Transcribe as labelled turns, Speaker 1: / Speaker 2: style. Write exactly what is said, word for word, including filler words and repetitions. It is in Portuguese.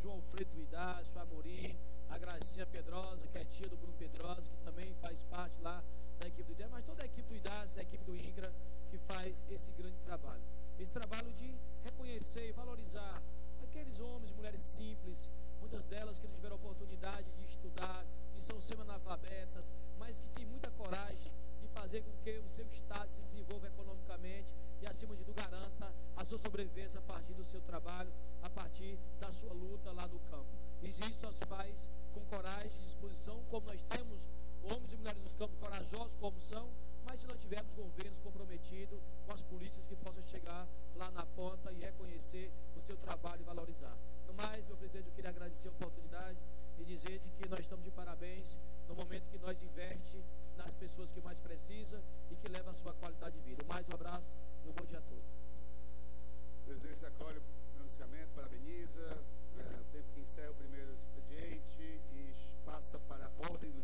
Speaker 1: João Alfredo do Idácio, a Amorim, a Gracinha Pedrosa, que é tia do Bruno Pedrosa, que também faz parte lá da equipe do Idácio, mas toda a equipe do Idácio, da equipe do INCRA, que faz esse grande trabalho. Esse trabalho de reconhecer e valorizar aqueles homens e mulheres simples, muitas delas que não tiveram oportunidade de estudar, que são semi-analfabetas, mas que têm muita coragem de fazer com que o seu estado se desenvolva economicamente e, acima de tudo, garanta a sua sobrevivência a partir do seu trabalho, a partir da sua luta lá no campo. Existem os pais com coragem e disposição, como nós temos homens e mulheres dos campos corajosos como são, mas se não tivermos governos comprometidos com as políticas que possam chegar lá na ponta e reconhecer o seu trabalho e valorizar. No mais, meu presidente, eu queria agradecer a oportunidade e dizer de que nós estamos de parabéns no momento que nós investe nas pessoas que mais precisam e que leva a sua qualidade de vida. Mais um abraço e um bom dia a todos.
Speaker 2: A presidência acolhe o pronunciamento, parabeniza, é, o tempo que encerra o primeiro expediente e passa para a ordem do